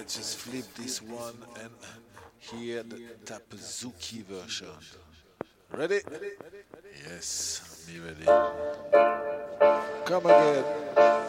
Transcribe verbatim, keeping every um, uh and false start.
let's just flip this one and hear the Tapazuki version. Ready? Yes, me ready. Come again.